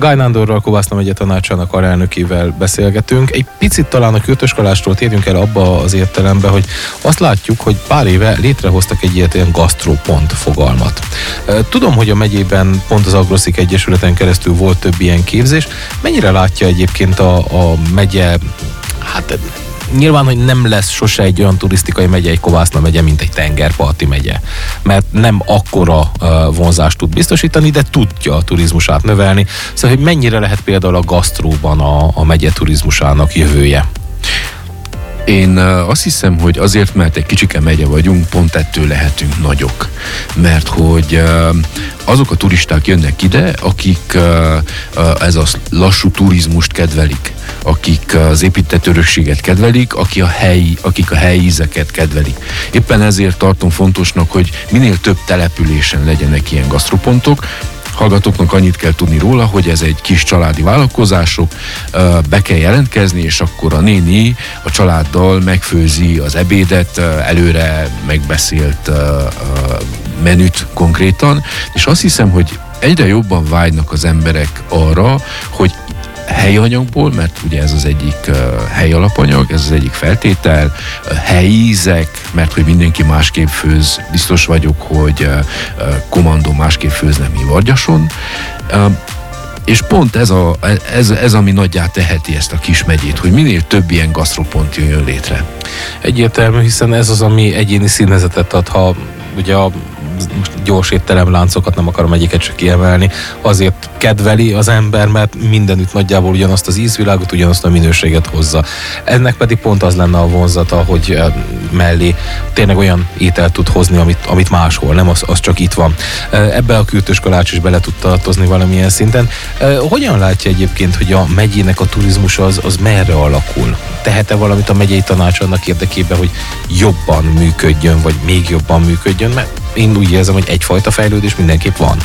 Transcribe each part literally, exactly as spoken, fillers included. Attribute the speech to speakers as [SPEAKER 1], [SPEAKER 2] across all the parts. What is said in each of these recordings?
[SPEAKER 1] Gály Nándorral, Kovászna megye tanácsának alelnökével beszélgetünk. Egy picit talán a kürtöskalástól térjünk el abba az értelembe, hogy azt látjuk, hogy pár éve létrehoztak egy ilyen gasztropont fogalmat. Tudom, hogy a megyében pont az Agroszik Egyesületen keresztül volt több ilyen képzés. Mennyire látja egyébként a, a megye, hát nyilván, hogy nem lesz sose egy olyan turisztikai megye, egy Kovászna megye, mint egy tengerparti megye, mert nem akkora uh, vonzást tud biztosítani, de tudja a turizmusát növelni. Szóval, hogy mennyire lehet például a gasztróban a, a megye turizmusának jövője?
[SPEAKER 2] Én azt hiszem, hogy azért, mert egy kicsike megye vagyunk, pont ettől lehetünk nagyok. Mert hogy azok a turisták jönnek ide, akik ez a lassú turizmust kedvelik, akik az épített örökséget kedvelik, akik a helyi, akik a helyi ízeket kedvelik. Éppen ezért tartom fontosnak, hogy minél több településen legyenek ilyen gasztropontok. Hallgatóknak annyit kell tudni róla, hogy ez egy kis családi vállalkozások, be kell jelentkezni, és akkor a néni a családdal megfőzi az ebédet, előre megbeszélt menüt konkrétan, és azt hiszem, hogy egyre jobban vágynak az emberek arra, hogy helyi anyagból, mert ugye ez az egyik uh, helyi alapanyag, ez az egyik feltétel, uh, helyi ízek, mert hogy mindenki másképp főz, biztos vagyok, hogy uh, uh, kommandó másképp főzne, mi Vargyason. Uh, és pont ez, a, ez, ez, ami nagyját teheti ezt a kis megyét, hogy minél több ilyen gasztropont jön létre.
[SPEAKER 1] Egyértelmű, hiszen ez az, ami egyéni színezetet ad, ha ugye a most gyors étteremláncokat nem akarom egyiket se kiemelni, azért kedveli az ember, mert mindenütt nagyjából ugyanazt az ízvilágot, ugyanazt a minőséget hozza. Ennek pedig pont az lenne a vonzata, hogy mellé tényleg olyan ételt tud hozni, amit, amit máshol, nem az, az csak itt van. Ebbe a kürtös kalács is bele tud tartozni valamilyen szinten. Hogyan látja egyébként, hogy a megyének a turizmus az, az merre alakul? Tehet-e valamit a megyei tanács annak érdekében, hogy jobban működjön, vagy még jobban működjön? Mert én úgy érzem, hogy egyfajta fejlődés mindenképp van.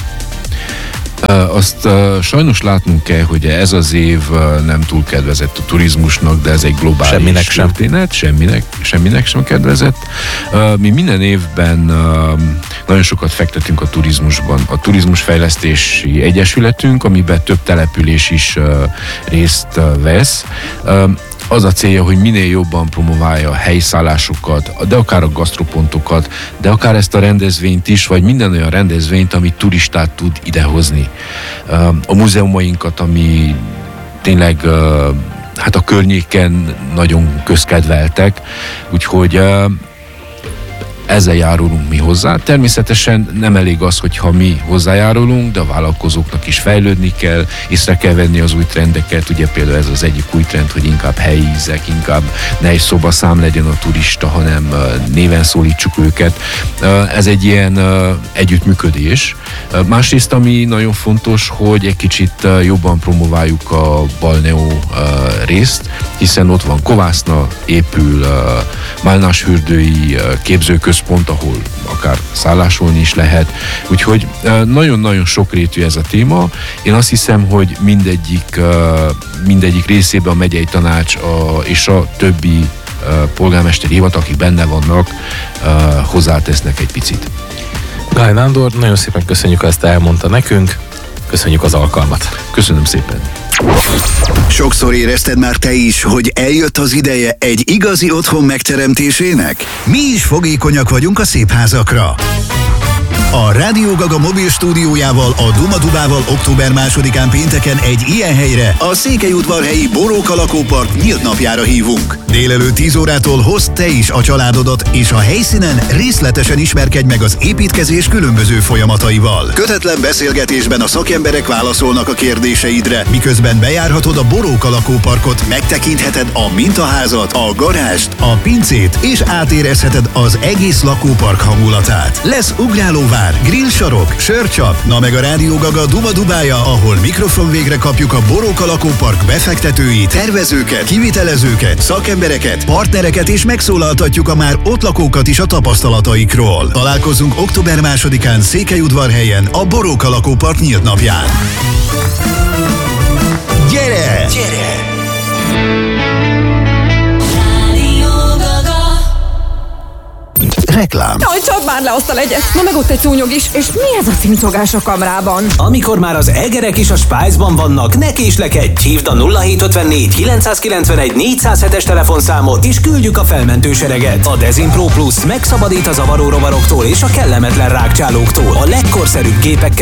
[SPEAKER 2] Azt uh, sajnos látnunk kell, hogy ez az év uh, nem túl kedvezett a turizmusnak, de ez egy globális
[SPEAKER 1] semminek sem.
[SPEAKER 2] történet, semminek, semminek sem kedvezett. Uh, mi minden évben uh, nagyon sokat fektetünk a turizmusban. A Turizmusfejlesztési Egyesületünk, amiben több település is uh, részt uh, vesz. Uh, Az a célja, hogy minél jobban promoválja a helyi szállásokat, de akár a gasztropontokat, de akár ezt a rendezvényt is, vagy minden olyan rendezvényt, ami turistát tud idehozni. A múzeumainkat, ami tényleg hát a környéken nagyon közkedveltek, úgyhogy ezzel járulunk mi hozzá. Természetesen nem elég az, hogyha mi hozzájárulunk, de a vállalkozóknak is fejlődni kell, észre kell venni az új trendeket. Ugye például ez az egyik új trend, hogy inkább helyi ízek, inkább ne egy szobaszám legyen a turista, hanem néven szólítsuk őket. Ez egy ilyen együttműködés. Másrészt, ami nagyon fontos, hogy egy kicsit jobban promováljuk a balneó részt, hiszen ott van Kovászna, épül Málnásfürdői képzőközpont, pont, ahol akár szállásolni is lehet. Úgyhogy nagyon-nagyon sokrétű ez a téma. Én azt hiszem, hogy mindegyik, mindegyik részében a megyei tanács a, és a többi polgármesteri hivatal, akik benne vannak, hozzátesznek egy picit.
[SPEAKER 1] Gály Nándor, nagyon szépen köszönjük, hogy ezt elmondta nekünk. Köszönjük az alkalmat.
[SPEAKER 2] Köszönöm szépen.
[SPEAKER 3] Sokszor érezted már te is, hogy eljött az ideje egy igazi otthon megteremtésének? Mi is fogékonyak vagyunk a szép házakra. A Rádió Gaga mobil stúdiójával, a Duma Dubával október másodikán pénteken egy ilyen helyre, a Székelyudvarhelyi Boróka lakópark nyílt napjára hívunk. Délelőtt tíz órától hozd te is a családodat, és a helyszínen részletesen ismerkedj meg az építkezés különböző folyamataival. Kötetlen beszélgetésben a szakemberek válaszolnak a kérdéseidre, miközben bejárhatod a Boróka lakóparkot, megtekintheted a mintaházat, a garást, a pincét, és átérezheted az egész lakópark hangulatát. Lesz ugrálóvár, grillsarok, sörcsap, na meg a Rádió Gaga Duma Dubája, ahol mikrofon végre kapjuk a Boróka lakópark befektetői, tervezőket, kivitelezőket, szakembereket, partnereket, és megszólaltatjuk a már ott lakókat is a tapasztalataikról. Találkozunk október másodikán Székelyudvarhelyen, a Boróka lakópark nyílt napján. Gyere! Gyere! Reklám.
[SPEAKER 4] Jaj, csapd már le azt a legyet! Na meg ott egy szúnyog is. És mi ez a cincogás a kamrában?
[SPEAKER 5] Amikor már az egerek is a Spice-ban vannak, ne késlekedj! Hívd a nulla hét ötvennégy kilencszázkilencvenegy négyszázhetes telefonszámot, és küldjük a felmentő sereget. A Dezin Pro Plus megszabadít a zavaró rovaroktól és a kellemetlen rákcsálóktól. A legkorszerűbb gépekkel